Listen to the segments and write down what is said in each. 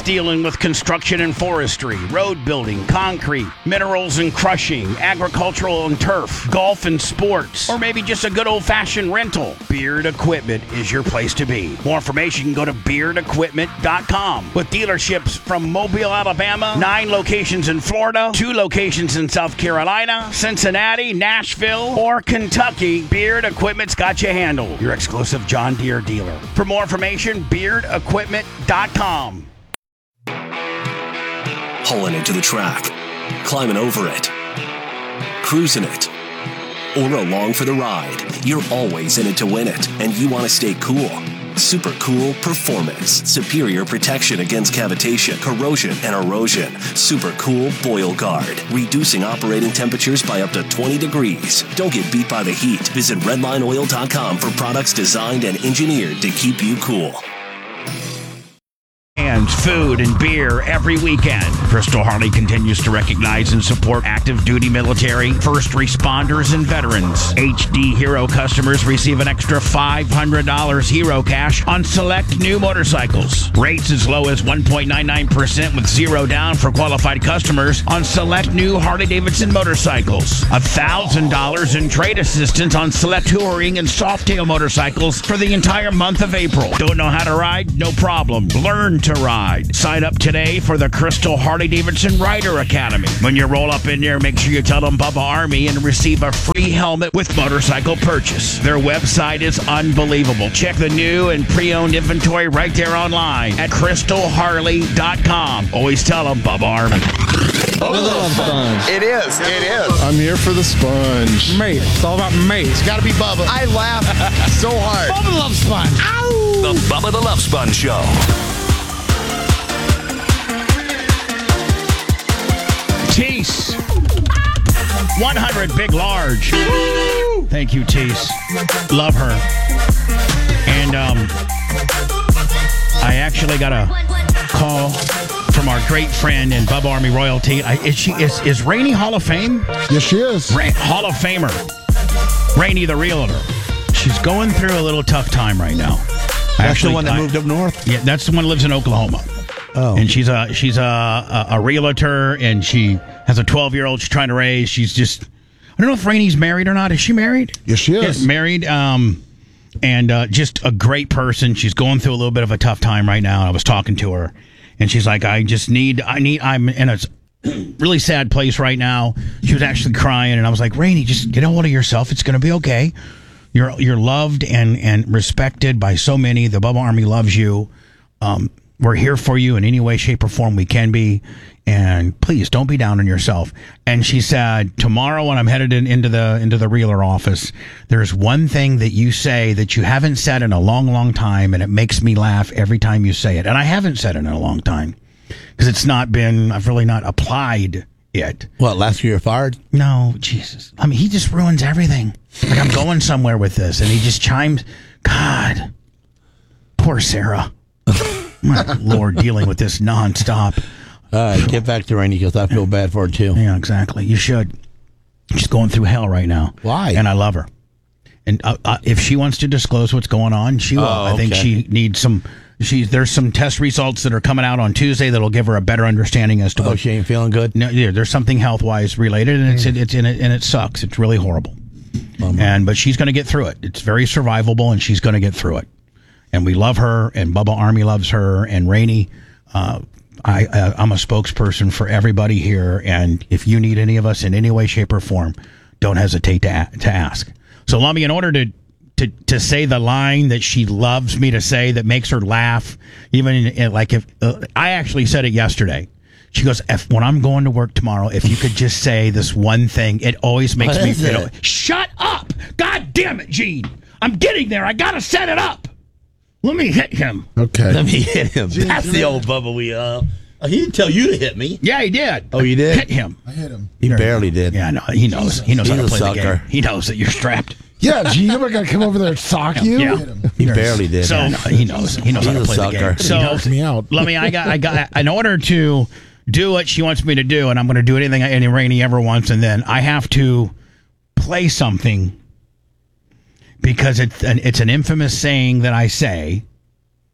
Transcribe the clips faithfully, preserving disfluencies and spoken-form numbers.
dealing with construction and forestry, road building, concrete, minerals and crushing, agricultural and turf, golf and sports, or maybe just a good old-fashioned rental, Beard Equipment is your place to be. More information, go to beard equipment dot com. With dealerships from Mobile, Alabama, nine locations in Florida, two locations in South Carolina, Cincinnati, Nashville, or Kentucky, Beard Equipment's got you handled. Your exclusive John Deere dealer. For more information, beard equipment dot com. Pulling into the track, climbing over it, cruising it, or along for the ride. You're always in it to win it, and you want to stay cool. Super Cool Performance. Superior protection against cavitation, corrosion, and erosion. Super Cool Boil Guard. Reducing operating temperatures by up to twenty degrees. Don't get beat by the heat. Visit redline oil dot com for products designed and engineered to keep you cool. And food and beer every weekend. Crystal Harley continues to recognize and support active duty military, first responders, and veterans. H D Hero customers receive an extra five hundred dollars Hero cash on select new motorcycles. Rates as low as one point nine nine percent with zero down for qualified customers on select new Harley-Davidson motorcycles. one thousand dollars in trade assistance on select touring and Softail motorcycles for the entire month of April. Don't know how to ride? No problem. Learn to ride. Sign up today for the Crystal Harley-Davidson Rider Academy. When you roll up in there, make sure you tell them Bubba Army and receive a free helmet with motorcycle purchase. Their website is unbelievable. Check the new and pre-owned inventory right there online at crystal harley dot com. Always tell them Bubba Army. Oh, the love sponge. It is. It is. I'm here for the sponge. Mate. It's all about mate. It's got to be Bubba. I laugh so hard. Bubba the Love Sponge. Ow! The Bubba the Love Sponge Show. Tease. one hundred Big Large. Thank you, Tease. Love her. And um, I actually got a call from our great friend and Bubba Army royalty. I, is she is is Rainey Hall of Fame? Yes, she is. Ra- Hall of Famer. Rainey the realtor. She's going through a little tough time right now. That's actually, the one that I, moved up north? Yeah, that's the one that lives in Oklahoma. Oh. And she's a she's a, a a realtor, and she has a twelve-year-old she's trying to raise. She's just, I don't know if Rainey's married or not. Is she married? Yes, she is. Yeah, married, um, and uh, just a great person. She's going through a little bit of a tough time right now. I was talking to her, and she's like, I just need, I need, I'm in a really sad place right now. She was actually crying, and I was like, Rainey, just get a hold of yourself. It's going to be okay. You're you're loved and, and respected by so many. The Bubba Army loves you. Um, we're here for you in any way, shape, or form we can be. And please don't be down on yourself. And she said, tomorrow when I'm headed in, into the into the realtor office, there's one thing that you say that you haven't said in a long, long time, and it makes me laugh every time you say it. And I haven't said it in a long time because it's not been, I've really not applied it. What, last year you're fired? No, Jesus. I mean, he just ruins everything. Like, I'm going somewhere with this, and he just chimes, God, poor Sarah. My Lord, dealing with this nonstop. All right, get back to Rainey because I feel bad for her, too. Yeah, exactly. You should. She's going through hell right now. Why? And I love her. And uh, uh, if she wants to disclose what's going on, she will. Oh, I think okay. she needs some... She, there's some test results that are coming out on Tuesday that'll give her a better understanding as to Oh, what... she ain't feeling good? No, yeah, there's something health-wise related, and it's, it, it's in it, and it sucks. It's really horrible. Um, and But she's going to get through it. It's very survivable, and she's going to get through it. And we love her, and Bubba Army loves her, and Rainey... Uh, I, uh, I'm a spokesperson for everybody here, and if you need any of us in any way, shape, or form, don't hesitate to a- to ask. So, Lummy, in order to, to to say the line that she loves me to say that makes her laugh, even in, in, like if uh, I actually said it yesterday. She goes, if, when I'm going to work tomorrow, if you could just say this one thing, it always makes What me is feel. it? Shut up! God damn it, Gene! I'm getting there. I gotta set it up. Let me hit him. Okay. Let me hit him. That's the old Bubba we, uh... Oh, he didn't tell you to hit me. Yeah, he did. Oh, you did? Hit him. I hit him. He barely did. Yeah, no, he knows. He knows He's how to a play the sucker. game. He knows that you're strapped. Yeah, Gene, I'm going to come over there and sock you. Yeah. He barely did. So no, he knows. He knows He's how to a play the sucker. game. So He knocks me out. let me. I got. I got. In order to do what she wants me to do, and I'm going to do anything any Rainey ever wants, and then I have to play something because it's an, it's an infamous saying that I say.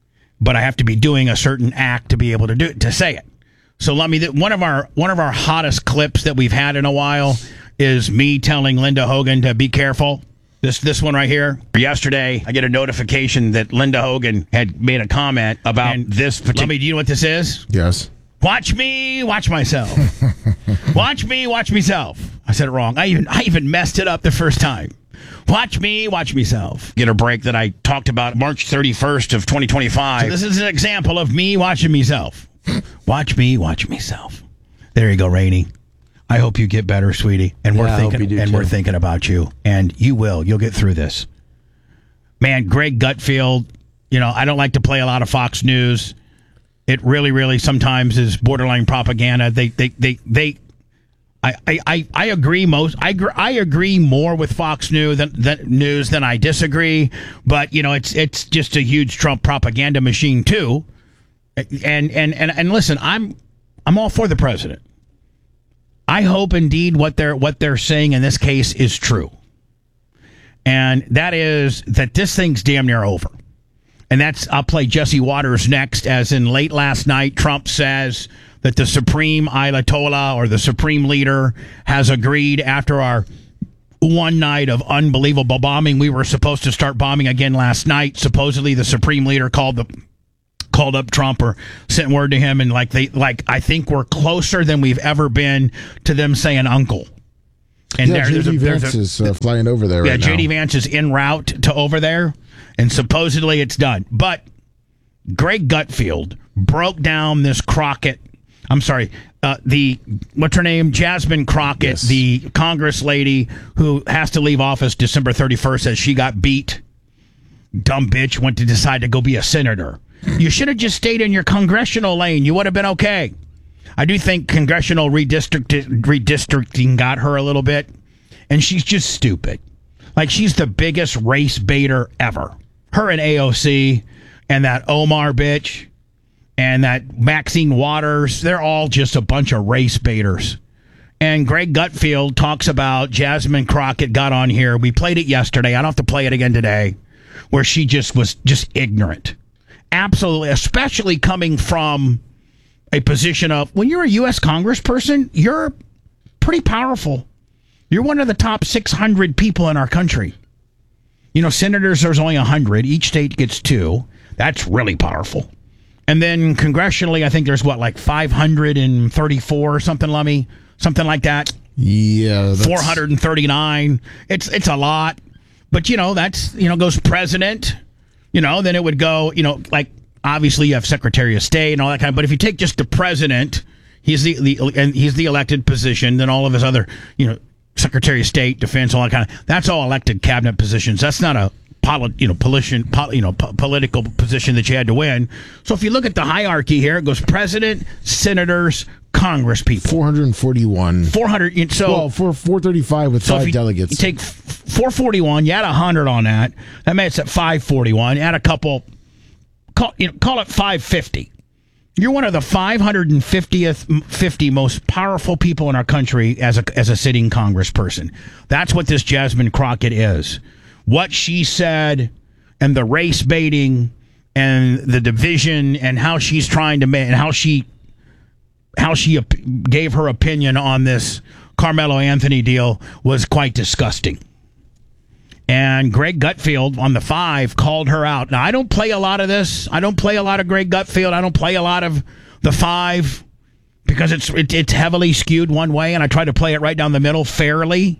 but I have to be doing a certain act to be able to do to say it. So let me. One of our one of our hottest clips that we've had in a while is me telling Linda Hogan to be careful. This this one right here. Yesterday, I get a notification that Linda Hogan had made a comment about this particular. Let me. Do you know what this is? Yes. Watch me, watch myself. Watch me, watch myself. I said it wrong. I even I even messed it up the first time. Watch me, watch myself. Get a break that I talked about March thirty-first of twenty twenty-five. So this is an example of me watching myself. Watch me, watch myself. There you go, Rainey. I hope you get better, sweetie. And we're Yeah, I hope thinking you do and too. we're thinking about you. And you will. You'll get through this. Man, Greg Gutfeld, you know, I don't like to play a lot of Fox News. It really, really sometimes is borderline propaganda. They, they, they, they. I, I, I, I agree most. I, gr- I agree more with Fox News than, than news than I disagree. But you know, it's it's just a huge Trump propaganda machine too. And and and and listen, I'm I'm all for the president. I hope indeed what they're what they're saying in this case is true, and that is that this thing's damn near over. And that's, I'll play Jesse Waters next, as in late last night, Trump says that the Supreme Ayatollah or the Supreme Leader has agreed after our one night of unbelievable bombing. We were supposed to start bombing again last night. Supposedly the Supreme Leader called the called up Trump or sent word to him, and like they like I think we're closer than we've ever been to them saying uncle. And yeah, there, J D there's a, Vance there's a, is uh, flying over there yeah, right J D now. Vance is en route to over there, and supposedly it's done. But Greg Gutfeld broke down this Crockett. I'm sorry, uh, the what's her name? Jasmine Crockett, Yes. the Congress lady who has to leave office December thirty-first as she got beat. Dumb bitch went to decide to go be a senator. You should have just stayed in your congressional lane. You would have been okay. I do think congressional redistrict- redistricting got her a little bit, and she's just stupid. Like, she's the biggest race baiter ever. Her and A O C and that Omar bitch and that Maxine Waters, they're all just a bunch of race baiters. And Greg Gutfeld talks about Jasmine Crockett got on here. We played it yesterday. I don't have to play it again today, where she just was just ignorant. Absolutely, especially coming from a position of, when you're a U S congressperson, you're pretty powerful. You're one of the top six hundred people in our country. You know, senators, there's only one hundred. Each state gets two. That's really powerful. And then congressionally, I think there's, what, like five hundred thirty-four or something, Lummy? Something like that? Yeah. That's... four hundred thirty-nine. It's it's a lot. But, you know, that's, you know, goes president. You know, then it would go, you know, like, obviously you have Secretary of State and all that kind of, but if you take just the president, he's the, the and he's the elected position, then all of his other, you know, Secretary of State, Defense, all that kind of, that's all elected cabinet positions. That's not a poli- you know, politician, pol- you know, po- political position that you had to win. So if you look at the hierarchy here, it goes president, senators, Congress people. four hundred forty-one. four hundred. So well, for four thirty-five with so five if you, delegates. You take four forty-one, you add one hundred on that. That makes it five forty-one. Add a couple, call, you know, call it five fifty. You're one of the five hundred fiftieth, fifty most powerful people in our country as a, as a sitting congressperson. That's what this Jasmine Crockett is. What she said and the race baiting and the division and how she's trying to make, and how she how she op- gave her opinion on this Carmelo Anthony deal was quite disgusting. And Greg Gutfeld on the five called her out. Now, I don't play a lot of this. I don't play a lot of Greg Gutfeld. I don't play a lot of the five because it's it, it's heavily skewed one way, and I try to play it right down the middle fairly.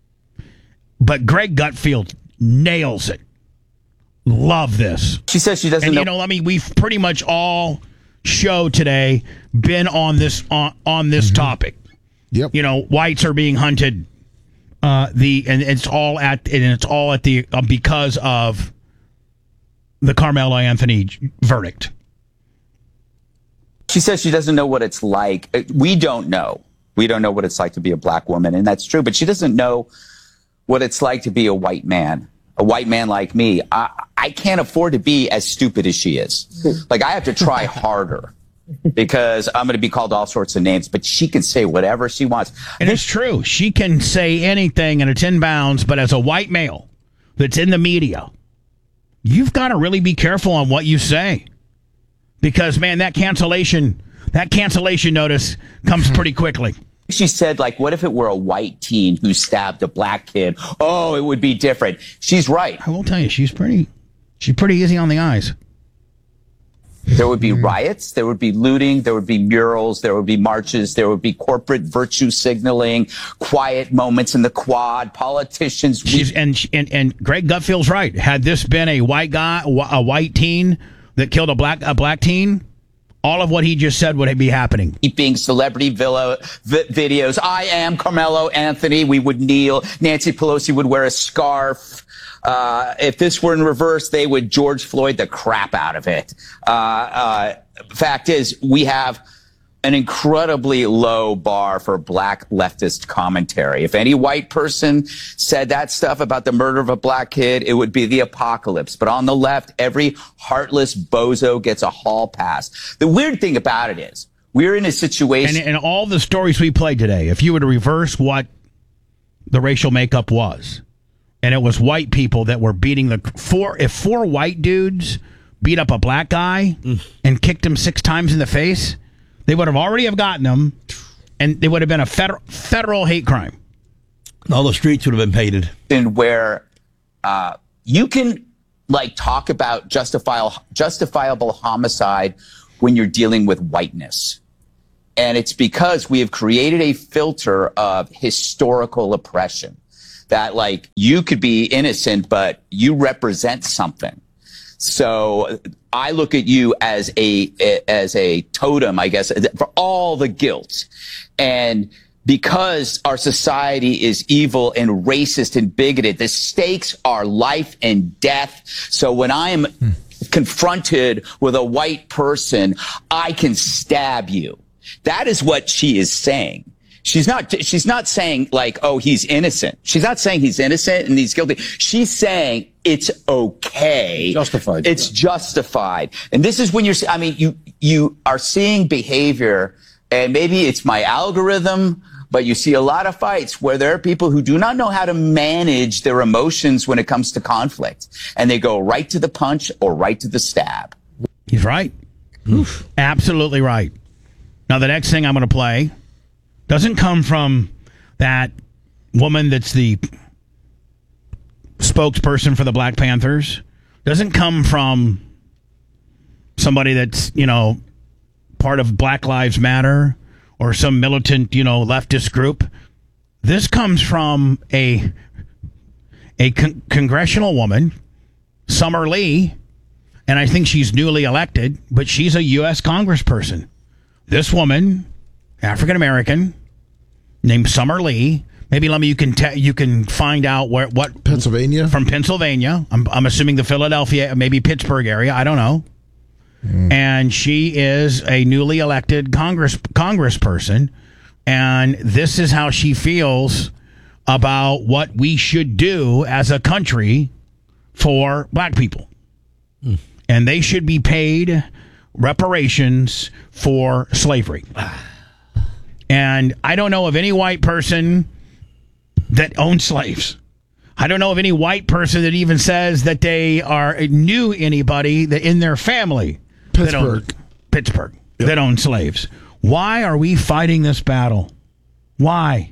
But Greg Gutfeld nails it. Love this. She says she doesn't and, know. you know, I mean, we've pretty much all show today been on this on, on this mm-hmm. topic. Yep. You know, whites are being hunted. Uh, the and it's all at and it's all at the uh, because of the Carmelo Anthony verdict. She says she doesn't know what it's like. We don't know. We don't know what it's like to be a black woman, and that's true. But she doesn't know what it's like to be a white man. A white man like me, I, I can't afford to be as stupid as she is. Like, I have to try harder because I'm going to be called all sorts of names, but she can say whatever she wants. And it's true. She can say anything and it's in bounds, but as a white male that's in the media, you've got to really be careful on what you say. because, man, that cancellation, that cancellation notice comes pretty quickly. She said, like, what if it were a white teen who stabbed a black kid? Oh, it would be different. She's right. I will tell you, she's pretty, she's pretty easy on the eyes. There would be riots, there would be looting, there would be murals, there would be marches, there would be corporate virtue signaling, quiet moments in the quad, politicians. She's, and, and and Greg Gutfield's right. Had this been a white guy, a white teen that killed a black a black teen, all of what he just said would be happening. Keeping celebrity villa vi- videos. I am Carmelo Anthony. We would kneel. Nancy Pelosi would wear a scarf. Uh, if this were in reverse, they would George Floyd the crap out of it. Uh, uh, fact is, we have an incredibly low bar for black leftist commentary. If any white person said that stuff about the murder of a black kid, it would be the apocalypse. But on the left, every heartless bozo gets a hall pass. The weird thing about it is, we're in a situation... And, and all the stories we played today, if you were to reverse what the racial makeup was, and it was white people that were beating the... Four, if four white dudes beat up a black guy mm. and kicked him six times in the face, they would have already have gotten him, and it would have been a federal, federal hate crime. All the streets would have been painted. And where uh, you can, like, talk about justifiable, justifiable homicide when you're dealing with whiteness. And it's because we have created a filter of historical oppression. That, like, you could be innocent, but you represent something. So I look at you as a as a totem, I guess, for all the guilt. And because our society is evil and racist and bigoted, the stakes are life and death. So when I'm hmm. confronted with a white person, I can stab you. That is what she is saying. She's not, she's not saying, like, oh, he's innocent. She's not saying he's innocent and he's guilty. She's saying it's okay. Justified. It's justified. And this is when you're, I mean, you, you are seeing behavior, and maybe it's my algorithm, but you see a lot of fights where there are people who do not know how to manage their emotions when it comes to conflict. And they go right to the punch or right to the stab. He's right. Oof. Absolutely right. Now, the next thing I'm going to play doesn't come from that woman that's the spokesperson for the Black Panthers. Doesn't come from somebody that's, you know, part of Black Lives Matter or some militant, you know, leftist group. This comes from a a con- congressional woman, Summer Lee, and I think she's newly elected, but she's a U S congressperson. This woman, African-American, named Summer Lee. Maybe let me, you can te- you can find out where what Pennsylvania from Pennsylvania. I'm I'm assuming the Philadelphia, maybe Pittsburgh area. I don't know. Mm. And she is a newly elected Congress congressperson, and this is how she feels about what we should do as a country for black people, mm. and they should be paid reparations for slavery. And I don't know of any white person that owns slaves. I don't know of any white person that even says that they are knew anybody that in their family Pittsburgh, that owned, Pittsburgh yep. that owned slaves. Why are we fighting this battle? Why?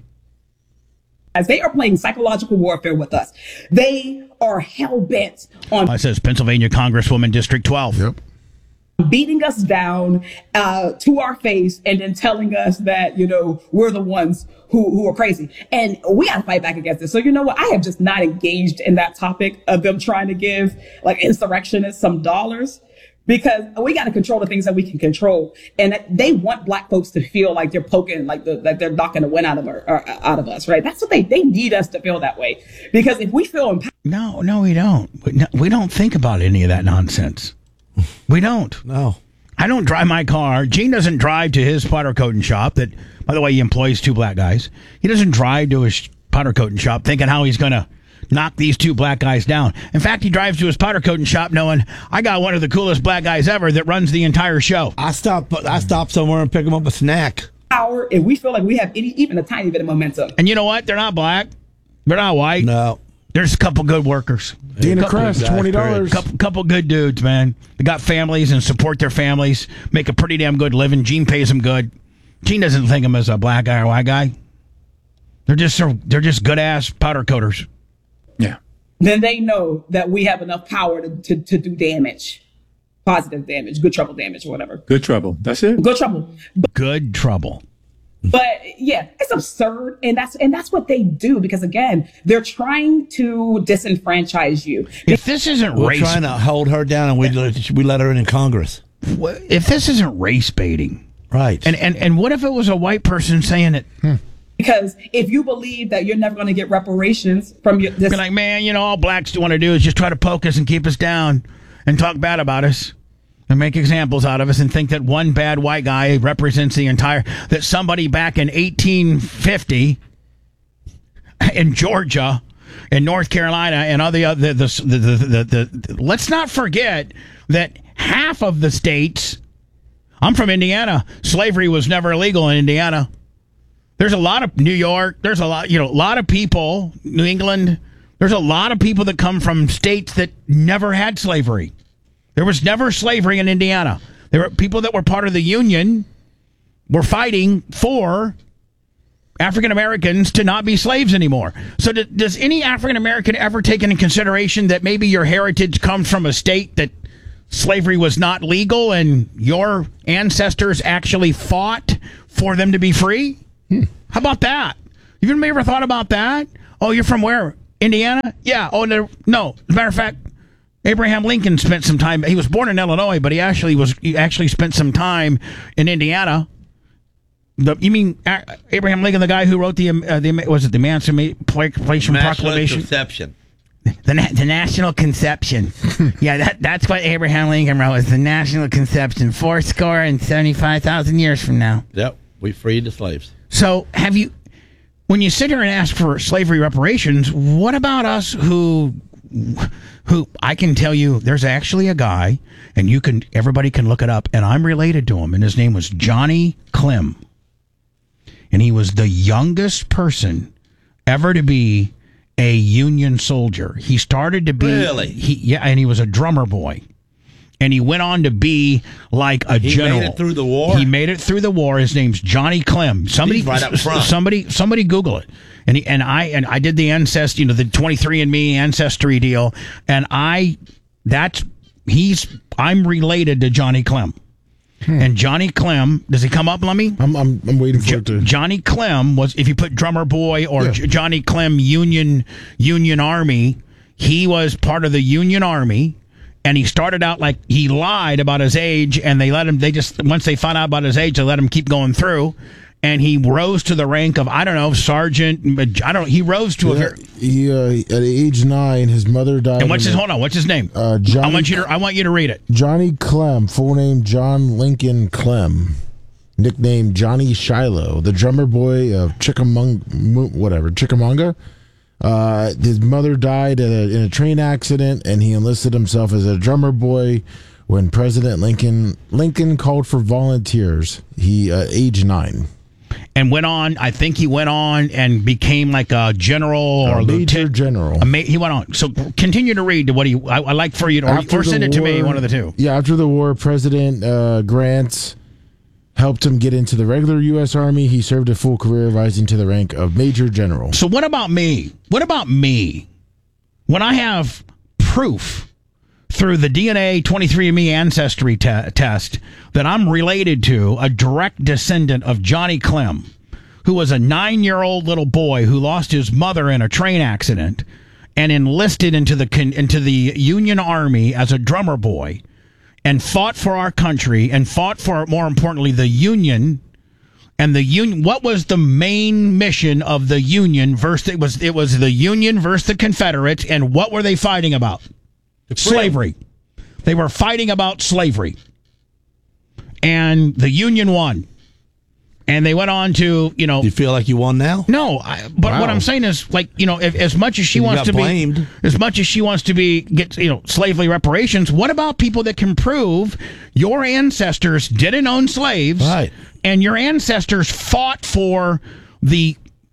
As they are playing psychological warfare with us, they are hell bent on. It says Pennsylvania Congresswoman District twelve. Yep. Beating us down uh, to our face and then telling us that, you know, we're the ones who, who are crazy. And we got to fight back against this. So, you know what? I have just not engaged in that topic of them trying to give like insurrectionists some dollars, because we got to control the things that we can control. And they want black folks to feel like they're poking, like the, that they're knocking the wind out of, our, or out of us. Right. That's what they, they need us to feel that way, because if we feel empowered. No, no, we don't. We don't think about any of that nonsense. We don't. No. I don't drive my car. Gene doesn't drive to his powder coating shop that, by the way, he employs two black guys. He doesn't drive to his powder coating shop thinking how he's going to knock these two black guys down. In fact, he drives to his powder coating shop knowing, I got one of the coolest black guys ever that runs the entire show. I stop I stop somewhere and pick him up a snack. Power, if we feel like we have any, even a tiny bit of momentum. And you know what? They're not black. They're not white. No. There's a couple good workers. Dana Couple- Krause, twenty dollars. Couple, couple good dudes, man. They got families and support their families, make a pretty damn good living. Gene pays them good. Gene doesn't think him as a black guy or white guy. They're just they're just good ass powder coaters. Yeah. Then they know that we have enough power to, to, to do damage, positive damage, good trouble damage, or whatever. Good trouble. That's it. Good trouble. But, Good trouble. but yeah, it's absurd, and that's and that's what they do because again, they're trying to disenfranchise you. If this isn't We're race, trying to hold her down, and we let, we let her in in Congress. if this isn't race baiting, Right. and and and what if it was a white person saying it? Hmm. Because if you believe that you're never going to get reparations from your, this, Be like, man, you know, all blacks want to do is just try to poke us and keep us down and talk bad about us and make examples out of us and think that one bad white guy represents the entire, that somebody back in eighteen fifty in Georgia, in North Carolina, and other the the the, the, the, the, the let's not forget that half of the states. I'm from Indiana. Slavery was never illegal in Indiana. There's a lot of New York. There's a lot, you know, a lot of people, New England. There's a lot of people that come from states that never had slavery. There was never slavery in Indiana. There were people that were part of the Union were fighting for African Americans to not be slaves anymore. So d- does any African American ever take into consideration that maybe your heritage comes from a state that slavery was not legal and your ancestors actually fought for them to be free? Hmm. How about that? You ever, ever thought about that? Oh, you're from where? Indiana? Yeah. Oh, no. no. As a matter of fact, Abraham Lincoln spent some time. He was born in Illinois, but he actually was. He actually spent some time in Indiana. The, you mean uh, Abraham Lincoln, the guy who wrote the uh, the was it the Emancipation Proclamation? Conception. The na- the National Conception. Yeah, that that's what Abraham Lincoln wrote. Was the National Conception, four score and seventy five thousand years from now. Yep, we freed the slaves. So have you, when you sit here and ask for slavery reparations, what about us who, who I can tell you there's actually a guy, and you can, everybody can look it up, and I'm related to him, and his name was Johnny Clem. And he was the youngest person ever to be a Union soldier. He started to be, Really? he, yeah, and he was a drummer boy. And he went on to be like a He general. made it through the war? He made it through the war. His name's Johnny Clem. Somebody, He's right up front. somebody, somebody Google it. And he, and I and I did the ancestry, you know, the twenty-three and me ancestry deal. And I, that's he's I'm related to Johnny Clem. Hmm. And Johnny Clem, does he come up, Lummy? I'm I'm I'm waiting for Jo- it to. Johnny Clem was, if you put drummer boy or Yeah. J- Johnny Clem Union Union Army, he was part of the Union Army. And he started out like he lied about his age, and they let him. They just once they found out about his age, they let him keep going through. And he rose to the rank of I don't know sergeant. I don't know. He rose to a Yeah, very. he uh, at age nine, his mother died. And what's in his? a- Hold on. What's his name? Uh, I Johnny want you to. I want you to read it. Johnny Clem, full name John Lincoln Clem, nickname Johnny Shiloh, the drummer boy of Chickamauga, whatever Chickamauga. Uh, his mother died in a, in a train accident, and he enlisted himself as a drummer boy when President Lincoln Lincoln called for volunteers. He uh, age nine. And went on. I think he went on and became like a general or A major lieutenant. general. A ma- he went on. So continue to read what he. I, I like for you to, or, After or send the it to me. war- One of the two. Yeah, after the war, President uh, Grant helped him get into the regular U S Army. He served a full career, rising to the rank of Major General. So what about me? What about me? When I have proof through the D N A twenty-three and me ancestry te- test that I'm related to a direct descendant of Johnny Clem, who was a nine-year-old little boy who lost his mother in a train accident and enlisted into the con- into the Union Army as a drummer boy and fought for our country and fought for, more importantly, the Union. And the Union, what was the main mission of the Union versus it was it was the Union versus the Confederates, and what were they fighting about? Slavery. They were fighting about slavery. And the Union won. And they went on to, you know, Do you feel like you won now? no, I, but Wow. what I'm saying is, like, you know, if, as much as she You wants got to blamed. be, as much as she wants to be, get, you know, slavery reparations, what about people that can prove your ancestors didn't own slaves, Right. and your ancestors fought for the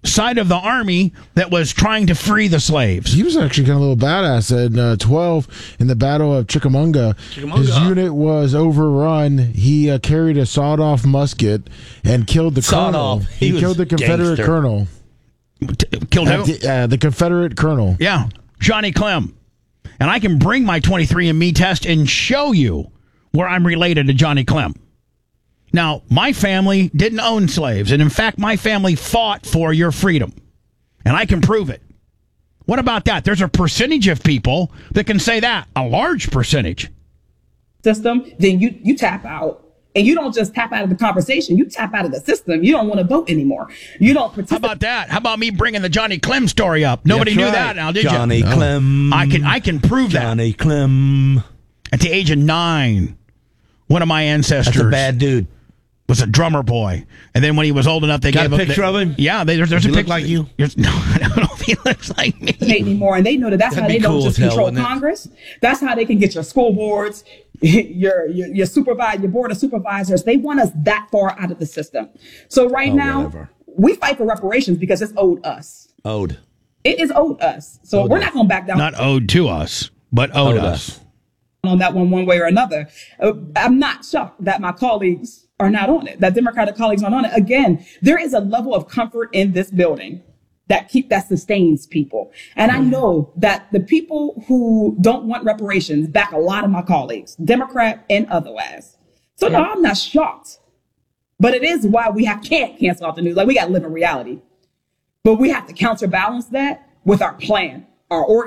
side of the army that was trying to free the slaves. He was actually kind of a little badass. In uh, twelve, in the Battle of Chickamauga, Chickamauga. his unit was overrun. He uh, carried a sawed-off musket and killed the Sawed colonel. off. He, He was killed the Confederate gangster. colonel. T- killed Uh, who? the, uh, the Confederate colonel. Yeah, Johnny Clem. And I can bring my twenty-three and me test and show you where I'm related to Johnny Clem. Now, my family didn't own slaves, and in fact, my family fought for your freedom, and I can prove it. What about that? There's a percentage of people that can say that, a large percentage. System, then you you tap out. And you don't just tap out of the conversation. You tap out of the system. You don't want to vote anymore. You don't How participate. about that? How about me bringing the Johnny Clem story up? Nobody That's knew right. that now, did Johnny you? Clem. I can I can prove Johnny Clem. that. At the age of nine, one of my ancestors That's a bad dude. was a drummer boy, and then when he was old enough, they Got gave a him picture they- of him? Yeah, they, there's, there's Does a he look picture. like you? There's- No, I don't know if he looks like me. anymore. And they know that that's That'd how be they don't cool just as hell, control wouldn't it? Congress. That's how they can get your school boards, your, your, your supervise, your board of supervisors. They want us that far out of the system. So right Oh, now, whatever. we fight for reparations because it's owed us. Ode. It is owed us. So Owed we're us. not going to back down Not owed to us, but owed, Owed us. us. on that one, one way or another. Uh, I'm not shocked that my colleagues are not on it, that Democratic colleagues aren't on it. Again, there is a level of comfort in this building that keep that sustains people. And I know that the people who don't want reparations back a lot of my colleagues, Democrat and otherwise. So no, I'm not shocked. But it is why we have, can't cancel out the news. Like, we got to live in reality. But we have to counterbalance that with our plan, our organ.